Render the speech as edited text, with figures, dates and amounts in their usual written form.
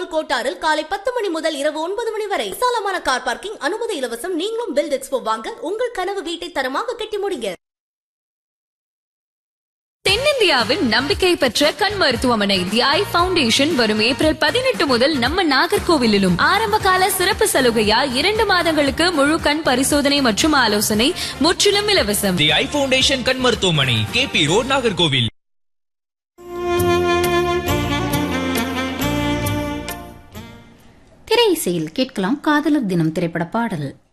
Mall கோட்டாரில் காலை 10 மணி முதல் இரவு 9 மணி வரை விசாலமான கார் பார்க்கிங், அனுமதி இலவசம். நீங்களும் பில்ட் எக்ஸ்போ வாங்க, உங்கள் கனவு வீட்டை தரமாக கட்டி முடிங்க. தென்னிந்தியாவின் நம்பிக்கை பெற்ற கண் மருத்துவமனை தி ஐ ஃபவுண்டேஷன் வரும் ஏப்ரல் 18 முதல் நம்ம நாகர்கோவிலிலும் ஆரம்ப கால சிறப்பு சலுகையா 2 மாதங்களுக்கு முழு கண் பரிசோதனை மற்றும் ஆலோசனை முற்றிலும் இலவசம். தி ஐ ஃபவுண்டேஷன் கண் மருத்துவமனை, கேபி ரோட், நாகர்கோவில். திரை இசையில் கேட்கலாம் காதலர் தினம் திரைப்பட பாடல்.